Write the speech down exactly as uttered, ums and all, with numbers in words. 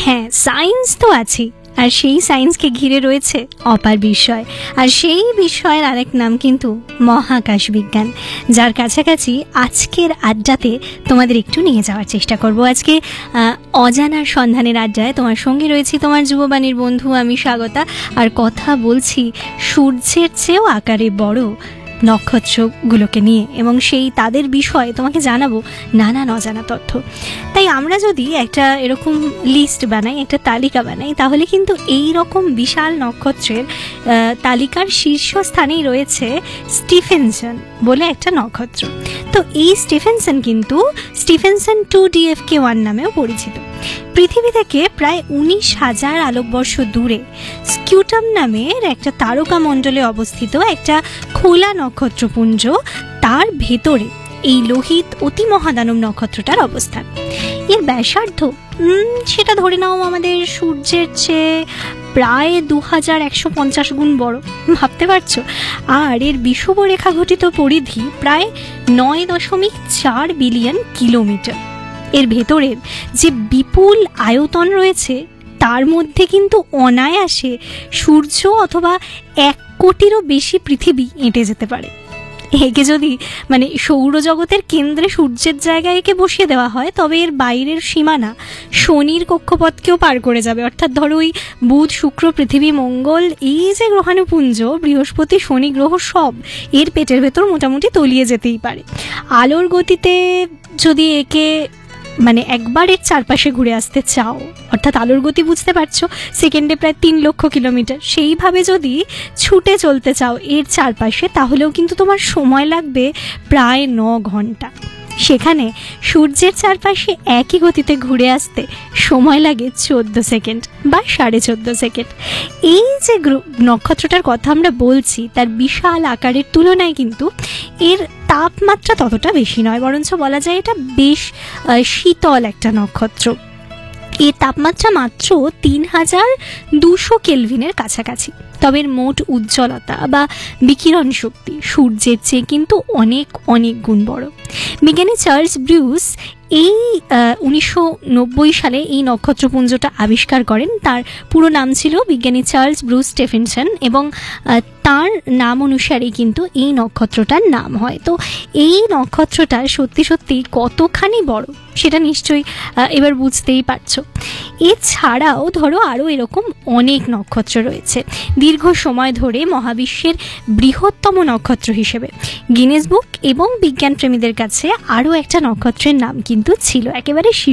হ্যাঁ, সায়েন্স তো আছে, আর সেই সায়েন্সকে ঘিরে রয়েছে অপার বিষয়, আর সেই বিষয়ের আরেক নাম কিন্তু মহাকাশ বিজ্ঞান, যার কাছাকাছি আজকের আড্ডাতে তোমাদের একটু নিয়ে যাওয়ার চেষ্টা করব। আজকে অজানার সন্ধানের আড্ডায় তোমার সঙ্গে রয়েছি তোমার যুববাণীর বন্ধু আমি স্বাগতা, আর কথা বলছি সূর্যের চেয়েও আকারে বড় নক্ষত্রগুলোকে নিয়ে, এবং সেই তাদের বিষয়ে তোমাকে জানাবো নানান অজানা তথ্য। তাই আমরা যদি একটা এরকম লিস্ট বানাই, একটা তালিকা বানাই, তাহলে কিন্তু এই রকম বিশাল নক্ষত্রের তালিকার শীর্ষস্থানেই রয়েছে স্টিফেনসন বলে একটা নক্ষত্র। তো এই স্টিফেনসন কিন্তু স্টিফেনসন টু ডি এফ কে ওয়ান নামেও পরিচিত। পৃথিবী থেকে প্রায় উনিশ হাজার আলোকবর্ষ দূরে স্কিউটাম নামের একটা তারকা মণ্ডলে অবস্থিত একটা খোলা নক্ষত্রপুঞ্জ, তার ভেতরে এই লোহিত অতি মহাদানব নক্ষত্রটার অবস্থান। এর ব্যাসার্ধ সেটা ধরে নাও আমাদের সূর্যের চেয়ে প্রায় দু হাজার একশো পঞ্চাশ গুণ বড়, ভাবতে পারছো। আর এর বিষুবরেখা ঘটিত পরিধি প্রায় নয় দশমিক চার বিলিয়ন কিলোমিটার। এর ভেতরের যে বিপুল আয়তন রয়েছে তার মধ্যে কিন্তু অনায়াসে সূর্য অথবা এক কোটিরও বেশি পৃথিবী এঁটে যেতে পারে। একে যদি মানে সৌরজগতের কেন্দ্রে সূর্যের জায়গায় একে বসিয়ে দেওয়া হয়, তবে এর বাইরের সীমানা শনির কক্ষপথকেও পার করে যাবে। অর্থাৎ ধরো ওই বুধ, শুক্র, পৃথিবী, মঙ্গল, এই যে গ্রহাণুপুঞ্জ, বৃহস্পতি, শনি গ্রহ সব এর পেটের ভেতর মোটামুটি তলিয়ে যেতেই পারে। আলোর গতিতে যদি একে মানে একবার এর চারপাশে ঘুরে আসতে চাও, অর্থাৎ আলোর গতি বুঝতে পারছো, সেকেন্ডে প্রায় তিন লক্ষ কিলোমিটার, সেইভাবে যদি ছুটে চলতে চাও এর চারপাশে, তাহলেও কিন্তু তোমার সময় লাগবে প্রায় ন ঘন্টা। সেখানে সূর্যের চারপাশে একই গতিতে ঘুরে আসতে সময় লাগে চোদ্দো সেকেন্ড বা সাড়ে চোদ্দো সেকেন্ড। এই যে নক্ষত্রটার কথা আমরা বলছি, তার বিশাল আকারের তুলনায় কিন্তু এর তাপমাত্রা ততটা বেশি নয়, বরঞ্চ বলা যায় এটা বেশ শীতল একটা নক্ষত্র। এর তাপমাত্রা মাত্র তিন হাজার দুশো কেলভিনের কাছাকাছি। তবে এর মোট উজ্জ্বলতা বা বিকিরণ শক্তি সূর্যের চেয়ে কিন্তু অনেক অনেক গুণ বড়। বিজ্ঞানী চার্লস ব্রুস এই উনিশশো নব্বই সালে এই নক্ষত্রপুঞ্জটা আবিষ্কার করেন। তার পুরো নাম ছিল বিজ্ঞানী চার্লস ব্রুস স্টিফেনসন, এবং তার নাম অনুসারেই কিন্তু এই নক্ষত্রটার নাম হয়। তো এই নক্ষত্রটা সত্যি সত্যি কতখানি বড় সেটা নিশ্চয়ই এবার বুঝতেই পারছো। এছাড়াও ধরো আরও এরকম অনেক নক্ষত্র রয়েছে। দীর্ঘ সময় ধরে মহাবিশ্বের বৃহত্তম নক্ষত্র হিসেবে গিনেস বুক এবং বিজ্ঞান প্রেমীদের কাছে আরও একটা নক্ষত্রের নাম কিন্তু ছিল একেবারে